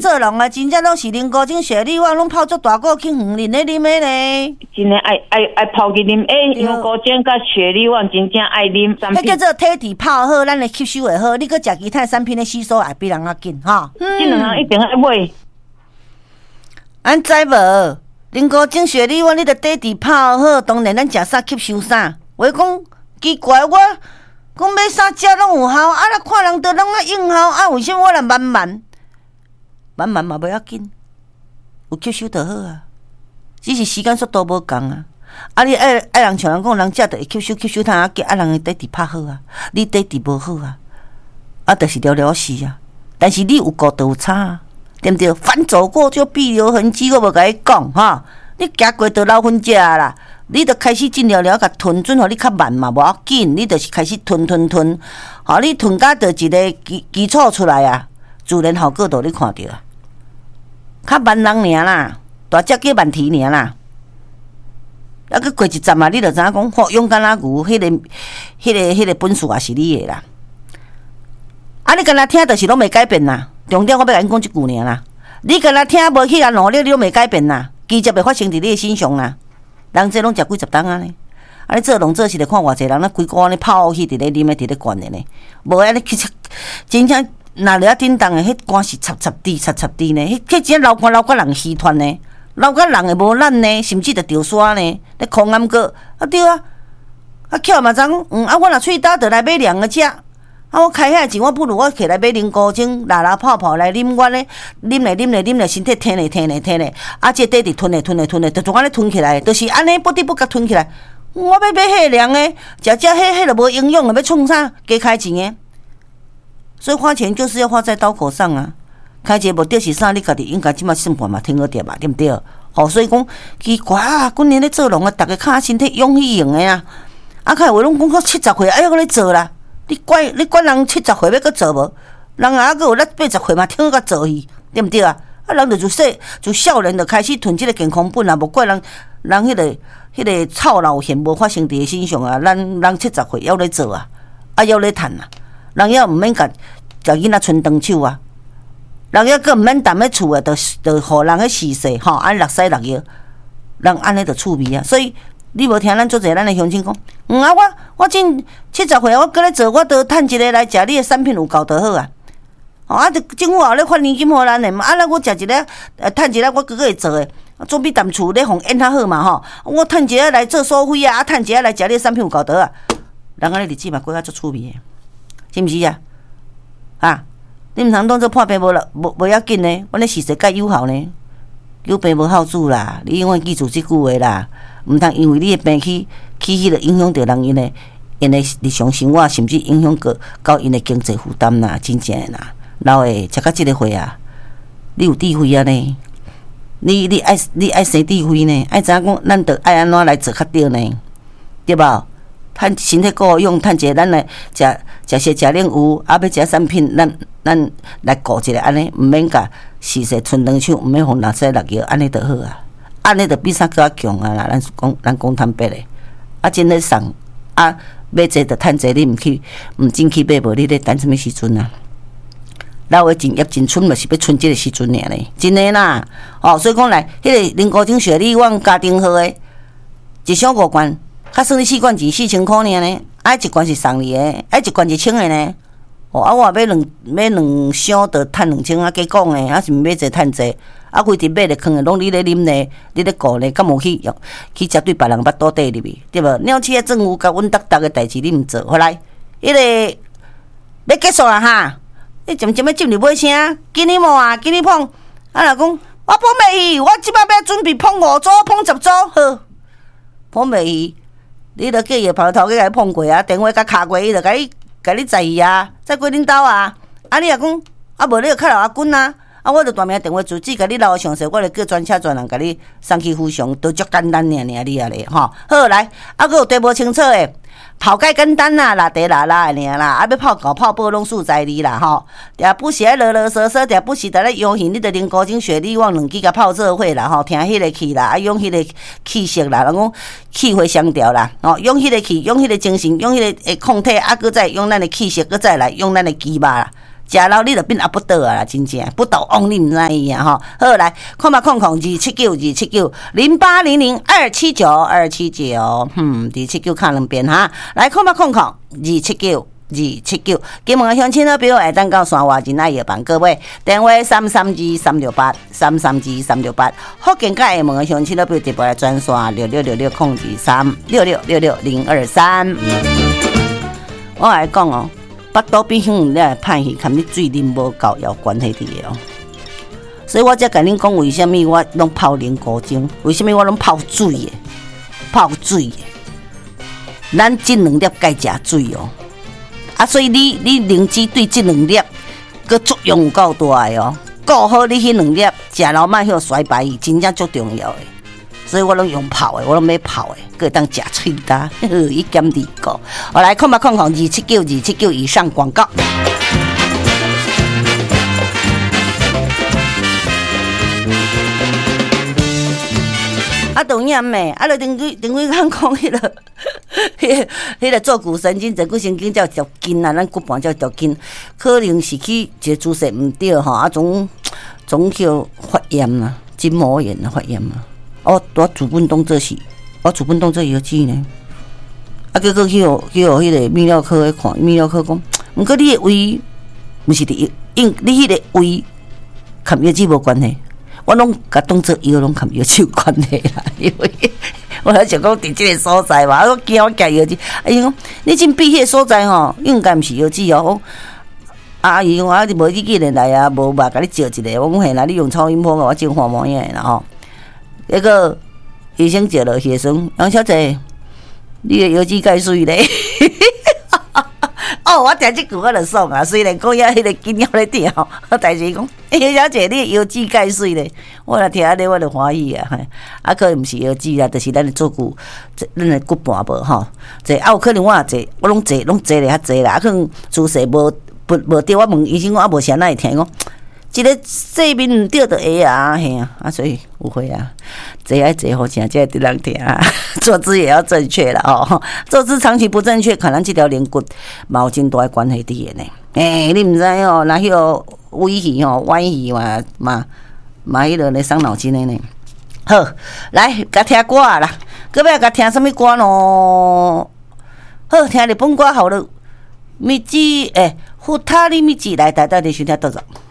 做人啊，真正拢是啉高精雪莉我拢泡足大个去园林咧啉的呢。 真诶爱泡去啉，牛高精甲雪莉我真正爱啉。 迄叫做体质泡好，咱的吸收会好。你搁食其他产品的吸收也比人较紧哈。 这两人一定爱买。 咱知无？啉高精雪莉我你着底底泡好，当然咱食啥吸收啥。我讲奇怪，我讲买啥食拢有效，啊！看人都拢啊用效，啊！为什么我来慢慢嘛不要紧，有吸收就好啊。只是时间速度无共啊。啊！你爱人像人讲，人食着会吸收通啊，啊人的底底拍好啊，你底底无好啊，啊，就是了事啊。但是你有顾就有差啊。对不对？反走过就必留痕迹，我无甲你讲哈。你行过就老昏食啦，你就开始尽了甲吞，准互你较慢嘛，无要紧。你就是开始吞，好，你吞甲就一个基础出来啊，自然效果就你看到啊。较慢人尔啦，大只叫慢蹄尔啦。啊，佮过一站啊，你就知影讲，吼，勇敢啊牛，迄个本事也是你的啦。啊，你敢若听，就是拢袂改变啦。重点我要甲你讲一句尔啦，你敢若听无去甲努力，你拢袂改变啦，奇迹会发生伫你的身上啦。人这拢食几十担啊呢？啊，你做农做是来看偌济人，那规个安尼泡去伫咧啉的，伫咧灌的呢。无安尼其实真正若了叮当的，迄肝是插滴呢。迄真流汗人虚脱呢，流汗人会无力呢，甚至着掉沙呢。咧空暗过啊对啊，啊巧嘛知讲，啊我若喙焦着来买凉的食。啊！我开遐钱，我不如我起来买啉高精，拉泡来啉，我咧啉咧，身体疼咧，啊！这底伫吞咧，就总安尼吞起来，就是安尼不得不甲吞起来。我要买迄凉的，食迄就无营养的，要创啥？加开钱的。所以花钱就是要花在刀口上啊！开一个目的是啥？你家己应该即马算盘嘛，听好点嘛，对不对？哦，所以讲奇怪啊，几年咧做农啊，逐个骹身体勇去用的啊！啊，开话拢讲到70岁，哎呀，搁咧做啦。你管人70岁要搁做无？人啊，搁有咱80岁嘛，听甲做去，对不对啊？啊，人就少年就开始囤这个健康本啊，无怪人迄个操劳现无发生伫身上啊。咱70岁要咧做啊，啊要咧趁啊，人也毋免甲囡仔伸长手啊，人也搁毋免踮咧厝啊，就互人去试吼，安落屎落药，人安尼就趣味啊，所以。你无听咱做者咱的乡亲讲，啊，我真70岁，我搁咧做，我都趁一个来食你的产品有够就好啊。哦，啊，政府也咧发年金互咱的嘛，啊，那我食一个，趁一个我搁会做的，总比踮厝咧互演较好嘛吼。我趁一个来做收费啊，趁一个来食你的产品有够得啊。人安尼日子嘛过较足趣味的，是毋是啊？啊，你毋通当做破病无要紧呢，阮咧是说介有效呢。有病无孝子啦，你永远记住即句话啦。毋通因为你的病去迄个影响到人因的日常生活，甚至影响到因的经济负担啦，真正的啦。老的食到即个岁啊，你有智慧啊呢？你爱生智慧呢？爱知影讲，咱着爱安怎来做较对呢？对无？趁身体够用，趁一个咱来食冷有，啊要食产品，咱来顾一下安尼，毋免甲时势伸长手，毋免互落屎落药，安尼就好啊。安尼就比啥搁较强啊啦！咱讲坦白嘞，啊真咧送啊，买济就趁济，你毋进去买无，你咧等什么时阵啊？老的真业真蠢，嘛是要剩即个时阵尔咧，真诶啦！哦，所以讲来，迄个啉高精雪莉，阮家庭号诶，一箱5罐，较算你4罐钱4000块尔呢，啊一罐是送你诶，啊一罐1000诶呢。哦，啊我买两箱，就趁2000啊，加讲诶，啊是毋买济趁济。啊，规日买咧囥诶，拢你咧啉咧，你咧顾咧，敢无去针对别人巴肚底入去，对无？鸟鼠诶政府甲阮逐诶代志你毋做，好来，迄个要结束啊哈！你渐渐要进入尾声，今日无啊，今日碰，啊若讲我碰袂去，我即摆要准备碰5组，碰10组，好，碰袂去，你著叫伊跑头去甲伊碰过啊，电话甲敲过，伊著甲你在意啊，再过恁兜啊，啊你若讲啊无你著敲老阿君啊。啊，我著大名电话住址，甲你留详细，我著叫专车专人甲你送去府上，都足简单尔，你啊咧，吼。好来，啊，佫有地无清楚诶，泡介简单啦，拉茶拉拉诶尔啦，啊，要泡搞泡波拢素在你啦，吼。定不时爱啰啰嗦嗦，定不时在咧悠闲，你著啉高精雪莉往2支甲泡做伙啦，吼，听迄个气啦，啊，用迄个气息啦，人讲气会相调啦，吼，用迄个气，用迄个精神，用迄个抗体，啊，佫再用咱的气息，佫再来用咱的肌肉啦。 食老你就变阿不倒啊啦，真正不倒翁你毋知伊啊吼。好来，看吧，279，279，0800279279，279看两遍哈。来，看吧，279，金门乡亲好朋友会当到山外真爱药房，各位电话332-368，福建甲厦门的乡亲好朋友直播来转线6666-023，6666-023。我来讲哦，腹肚变香了歹去，看你水啉无够有关系的哦。所以我才甲恁讲，为什么我拢泡莲菇精？为什么我拢泡水的？咱这2粒该食水哦。所以你灵芝对这2粒个作用有够大的哦，顾好你迄2粒，食老莫许衰白伊，真正足重要的。所以我拢用泡的，我拢要泡的，个当食脆哒，1减2个。我来看279以上广告。同样诶，就顶几工讲迄个坐骨神经、坐骨神经叫条筋啊，咱骨盘叫条筋，可能是去一个姿势毋对吼，总叫发炎啦，筋膜炎啊，发炎啊。我主本动作是，我主本动作药剂呢，结果去迄个泌尿科诶看，泌尿科讲，毋过你诶胃毋是伫你迄个胃，含药剂无关系。我拢甲当作药拢含药剂有关系啦，因为我想讲伫即个所在嘛，我惊我加药剂。伊讲你真闭迄个所在吼，应该毋是药剂哦。伊讲你无你记得来啊，无嘛甲你照一个。我讲嘿啦，你用超音波我真看模样啦吼。那个医生照落去说，杨小姐，你的药剂介水咧。哦，我听这句我就爽啊！虽然讲遐迄个筋腰咧跳，但是讲，小姐你药剂介水咧，我若听安尼我就欢喜啊！可毋是药剂啦，就是咱的做骨，咱的骨盘无吼。这有可能我也坐，我拢坐咧较济啦，可能姿势无对。我问医生，我无啥哪会听讲，一个睡眠毋对就会啊，嘿啊，所以有会啊，坐爱坐好听，才会对人听啊。坐姿也要正确啦哦，坐姿长期不正确，可能这条连骨毛真大的关系伫的呢。你毋知哦，那迄个尾鱼吼、歪鱼嘛，迄个咧伤脑筋的呢。好，来甲听歌啦，搁要甲听什么歌咯？好，听日本歌好了，秘籍福塔里秘籍来，大家收听到走。